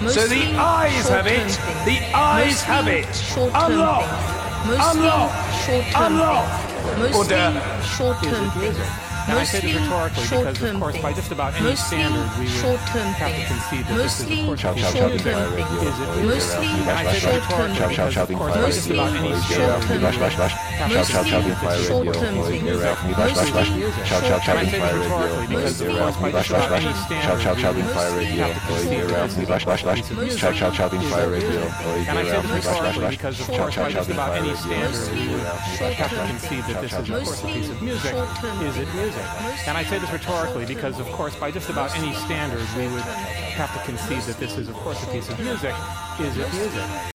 So the eyes have it. The eyes have it. Unlock. Unlock. Unlock. Order. Short-term things. And I say this rhetorically because, of course, by just about any standard, we would have to concede that this is, of course, a piece of music. Is it music? And I say this rhetorically because, of course, by just about any standard, we would have to concede that this is, of course, a piece of music. And I say this rhetorically because, of course, by just about any standard, we would have to concede that this is, of course, a piece of music. And I say this rhetorically because, of course, by just about any standard, we would have to concede that this is, of course, a piece of music. Is it music? And I say this rhetorically because, of course, by just about any standard, we would have to concede that this is, of course, a piece of music. Is it music?